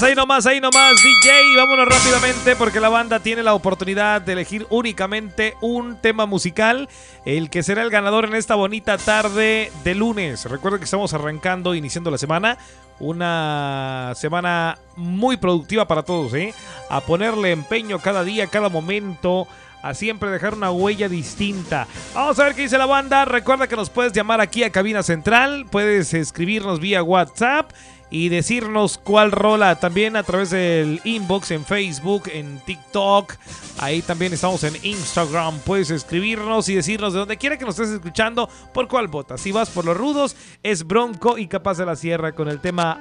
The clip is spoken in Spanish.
ahí nomás, DJ. Vámonos rápidamente porque la banda tiene la oportunidad de elegir únicamente un tema musical, el que será el ganador en esta bonita tarde de lunes. Recuerden que estamos arrancando, iniciando la semana. Una semana muy productiva para todos, ¿eh? A ponerle empeño cada día, cada momento, a siempre dejar una huella distinta. Vamos a ver qué dice la banda. Recuerda que nos puedes llamar aquí a Cabina Central, puedes escribirnos vía WhatsApp y decirnos cuál rola, también a través del inbox en Facebook, en TikTok. Ahí también estamos en Instagram. Puedes escribirnos y decirnos de donde quiera que nos estés escuchando por cuál votas. Si vas por los rudos, es Bronco y Capaz de la Sierra con el tema